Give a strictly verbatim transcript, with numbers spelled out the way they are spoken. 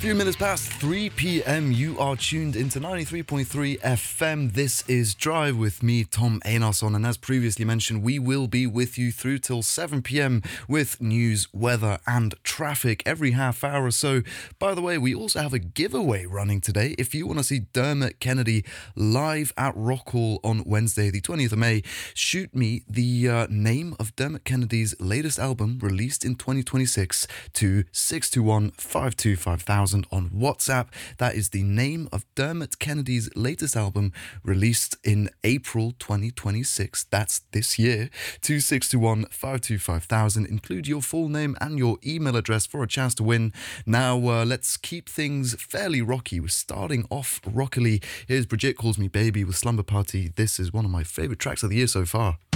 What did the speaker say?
Few minutes past three p.m. You are tuned into ninety-three point three F M. This is Drive with me, Tom Einarsson, and as previously mentioned, we will be with you through till seven p.m. with news, weather and traffic every half hour or so. By the way, we also have a giveaway running today. If you want to see Dermot Kennedy live at Rockhall on Wednesday, the twentieth of May, shoot me the uh, name of Dermot Kennedy's latest album released in twenty twenty-six to six two one, five two five thousand on WhatsApp. That is the name of Dermot Kennedy's latest album released in April twenty twenty-six. That's this year. to six two one, five two five thousand. Include your full name and your email address for a chance to win. Now, uh, let's keep things fairly rocky. We're starting off rockily. Here's Bridget Calls Me Baby with Slumber Party. This is one of my favourite tracks of the year so far.